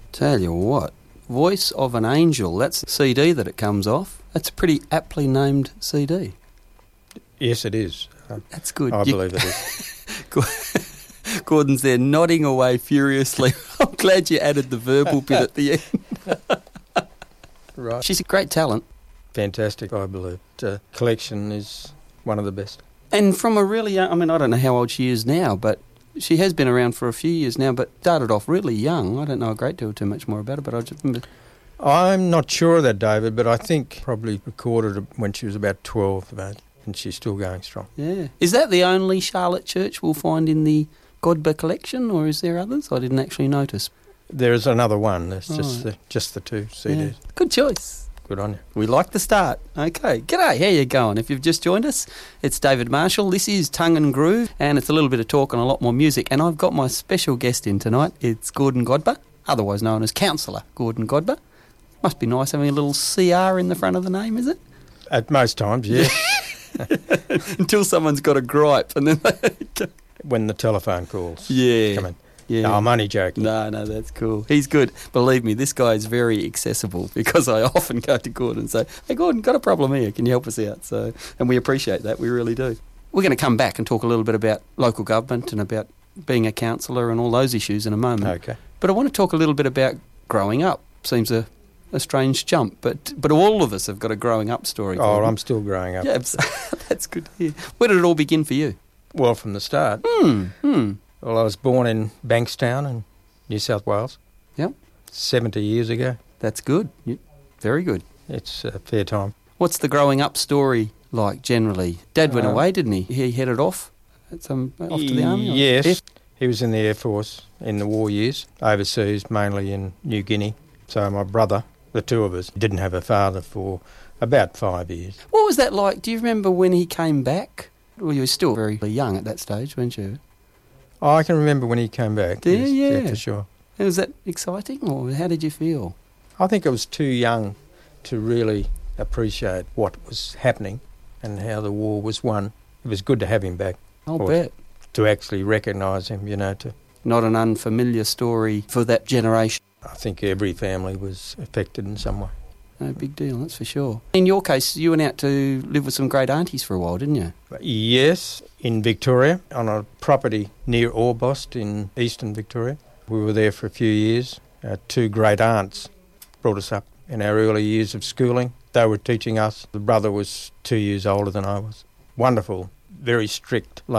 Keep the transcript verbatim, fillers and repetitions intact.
Tell you what, Voice of an Angel, that's the C D that it comes off. That's a pretty aptly named C D. Yes, it is. Um, That's good. I You- believe it is. Gordon's there nodding away furiously. I'm glad you added the verbal bit at the end. Right. She's a great talent. Fantastic, I believe. The collection is one of the best. And from a really young, I mean, I don't know how old she is now, but she has been around for a few years now, but started off really young. I don't know a great deal too much more about her, but I just remember. I'm not sure of that, David, but I think probably recorded it when she was about twelve of age, and she's still going strong. Yeah. Is that the only Charlotte Church we'll find in the Godber collection, or is there others? I didn't actually notice. There is another one. There's just Right. the just the two C Ds. Yeah. Good choice. Good on you. We like the start. Okay. G'day, how you going? If you've just joined us, it's David Marshall. This is Tongue and Groove, and it's a little bit of talk and a lot more music. And I've got my special guest in tonight. It's Gordon Godber, otherwise known as Councillor Gordon Godber. Must be nice having a little C R in the front of the name, is it? At most times, yeah. Until someone's got a gripe, and then they When the telephone calls Yeah. come in. yeah. No, I'm only joking. No, no, that's cool. He's good. Believe me, this guy is very accessible because I often go to Gordon and say, hey, Gordon, got a problem here. Can you help us out? So, and we appreciate that. We really do. We're going to come back and talk a little bit about local government and about being a councillor and all those issues in a moment. Okay. But I want to talk a little bit about growing up. Seems a, a strange jump, but but all of us have got a growing up story. Oh, Gordon. I'm still growing up. Yeah, that's good to hear. Where did it all begin for you? Well, from the start. Hmm, hmm. Well, I was born in Bankstown in New South Wales. Yep. seventy years ago. That's good. You- Very good. It's a fair time. What's the growing up story like generally? Dad went Uh, away, didn't he? He headed off at some off to the army. or- Yes. If- He was in the Air Force in the war years, overseas, mainly in New Guinea. So my brother, the two of us, didn't have a father for about five years. What was that like? Do you remember when he came back? Well, you were still very young at that stage, weren't you? Oh, I can remember when he came back. Do you? yes, Yeah. for sure. Was that exciting, or how did you feel? I think I was too young to really appreciate what was happening and how the war was won. It was good to have him back, I'll Or- bet. to actually recognise him, you know. To Not an unfamiliar story for that generation. I think every family was affected in some way. No big deal, that's for sure. In your case, you went out to live with some great aunties for a while, didn't you? Yes, in Victoria, on a property near Orbost in eastern Victoria. We were there for a few years. Our two great aunts brought us up in our early years of schooling. They were teaching us. The brother was two years older than I was. Wonderful, very strict